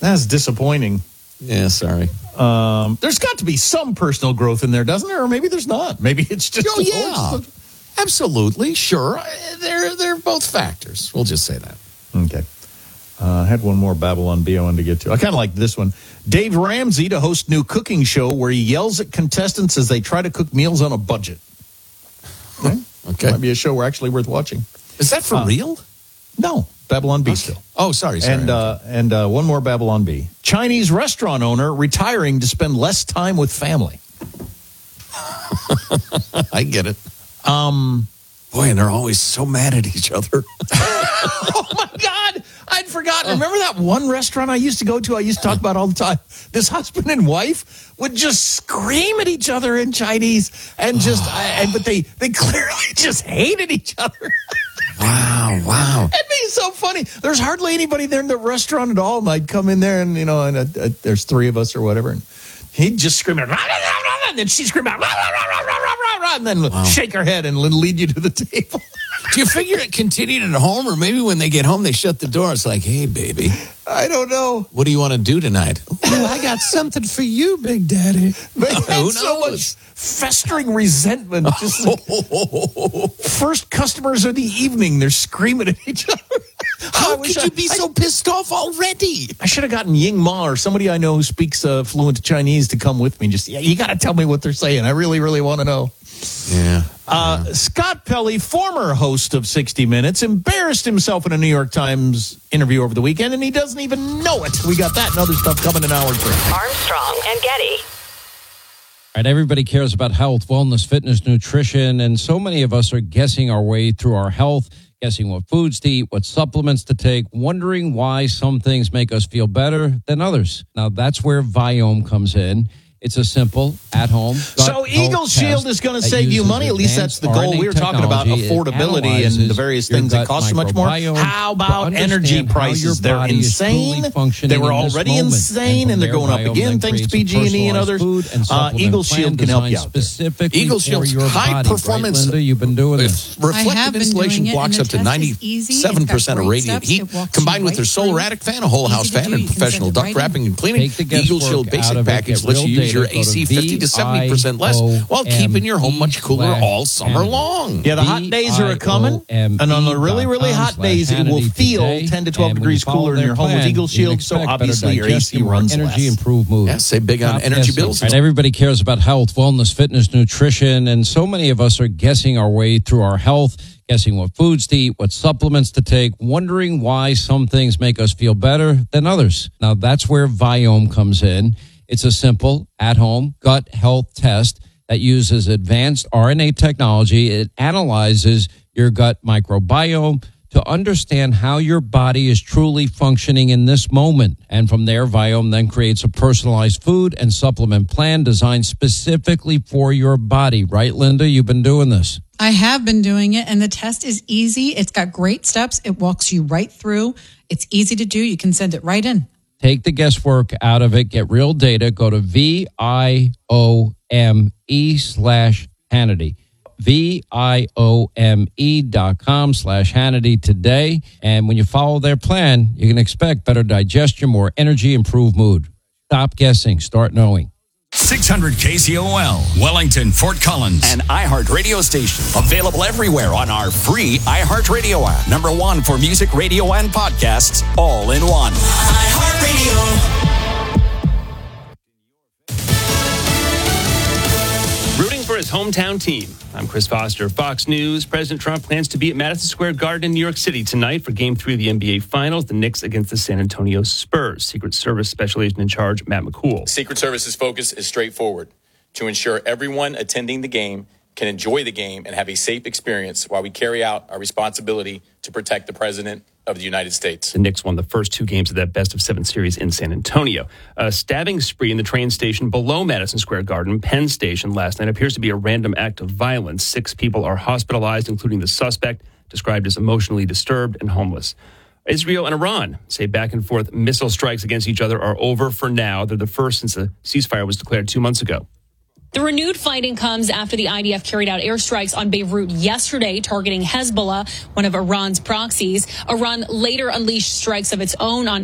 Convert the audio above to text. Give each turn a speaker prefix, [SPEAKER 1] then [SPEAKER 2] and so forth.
[SPEAKER 1] That's disappointing.
[SPEAKER 2] Yeah, sorry.
[SPEAKER 1] There's got to be some personal growth in there, doesn't there? Or maybe there's not. Maybe it's just...
[SPEAKER 2] Oh, yeah. Absolutely, sure. They're both factors. We'll just say that.
[SPEAKER 1] Okay. I had one more Babylon Bee I wanted to get to. I kind of like this one. Dave Ramsey to host new cooking show where he yells at contestants as they try to cook meals on a budget. Okay. Might be a show we're actually worth watching.
[SPEAKER 2] Is that for real?
[SPEAKER 1] No. Babylon Bee still.
[SPEAKER 2] Oh, sorry.
[SPEAKER 1] And one more Babylon Bee. Chinese restaurant owner retiring to spend less time with family.
[SPEAKER 2] I get it. Boy, and they're always so mad at each other.
[SPEAKER 1] Oh, my God. I'd forgotten. Remember that one restaurant I used to go to? I used to talk about all the time. This husband and wife would just scream at each other in Chinese and but they clearly just hated each other.
[SPEAKER 2] Wow.
[SPEAKER 1] It'd be so funny. There's hardly anybody there in the restaurant at all. And I'd come in there and, there's three of us or whatever. And he'd just scream out, and then she'd scream out, and then shake her head and lead you to the table.
[SPEAKER 2] Do you figure it continued at home, or maybe when they get home, they shut the door? It's like, hey, baby.
[SPEAKER 1] I don't know.
[SPEAKER 2] What do you want to do tonight? Oh, I got something for you, Big Daddy.
[SPEAKER 1] They had so much festering resentment. Just first customers of the evening, they're screaming at each other.
[SPEAKER 2] How could you be so pissed off already?
[SPEAKER 1] I should have gotten Ying Ma or somebody I know who speaks fluent Chinese to come with me. You got to tell me what they're saying. I really, really want to know.
[SPEAKER 2] Yeah.
[SPEAKER 1] Scott Pelley, former host of 60 Minutes, embarrassed himself in a New York Times interview over the weekend, and he doesn't even know it. We got that and other stuff coming in hour 3.
[SPEAKER 3] Armstrong and Getty.
[SPEAKER 4] All right, everybody cares about health, wellness, fitness, nutrition, and so many of us are guessing our way through our health, guessing what foods to eat, what supplements to take, wondering why some things make us feel better than others. Now, that's where Viome comes in. It's a simple, at-home.
[SPEAKER 1] So Eagle Shield is going to save you money. At least that's the goal. We were talking about affordability and the various things that cost so much more. How about energy prices? They're insane. They were already insane, and they're going up again thanks to PG&E and others. Eagle Shield can help you out there.
[SPEAKER 2] Eagle Shield's high-performance reflective insulation blocks up to 97% of radiant heat, combined with their solar attic fan, a whole house fan, and professional duct wrapping and cleaning. Eagle Shield Basic Package lets you use your AC 50 to 70% less while keeping your home much cooler all summer long.
[SPEAKER 1] Yeah, the hot days are coming, and on the really, really hot days, it will feel 10 to 12 degrees cooler in your home with Eagle Shield, so obviously your AC runs
[SPEAKER 4] energy
[SPEAKER 1] less.
[SPEAKER 4] Improve mood.
[SPEAKER 2] Yeah, save big on energy bills.
[SPEAKER 4] And everybody cares about health, wellness, fitness, nutrition, and so many of us are guessing our way through our health, guessing what foods to eat, what supplements to take, wondering why some things make us feel better than others. Now, that's where Viome comes in. It's a simple, at-home gut health test that uses advanced RNA technology. It analyzes your gut microbiome to understand how your body is truly functioning in this moment. And from there, Viome then creates a personalized food and supplement plan designed specifically for your body. Right, Linda? You've been doing this.
[SPEAKER 5] I have been doing it, and the test is easy. It's got great steps. It walks you right through. It's easy to do. You can send it right in.
[SPEAKER 4] Take the guesswork out of it. Get real data. Go to VIOME/Hannity. VIOME.com/Hannity today. And when you follow their plan, you can expect better digestion, more energy, improved mood. Stop guessing. Start knowing.
[SPEAKER 6] 600 KCOL, Wellington, Fort Collins, and iHeart Radio Station. Available everywhere on our free iHeart Radio app. #1 for music, radio, and podcasts, all in one. iHeart Radio.
[SPEAKER 7] Rooting for his hometown team. I'm Chris Foster, Fox News. President Trump plans to be at Madison Square Garden in New York City tonight for Game 3 of the NBA Finals, the Knicks against the San Antonio Spurs. Secret Service Special Agent in Charge, Matt McCool.
[SPEAKER 8] Secret Service's focus is straightforward: to ensure everyone attending the game can enjoy the game and have a safe experience while we carry out our responsibility to protect the President of the United States.
[SPEAKER 7] The Knicks won the first 2 games of that best-of-7 series in San Antonio. A stabbing spree in the train station below Madison Square Garden, Penn Station, last night appears to be a random act of violence. 6 people are hospitalized, including the suspect, described as emotionally disturbed and homeless. Israel and Iran say back-and-forth missile strikes against each other are over for now. They're the first since the ceasefire was declared 2 months ago.
[SPEAKER 9] The renewed fighting comes after the IDF carried out airstrikes on Beirut yesterday, targeting Hezbollah, one of Iran's proxies. Iran later unleashed strikes of its own on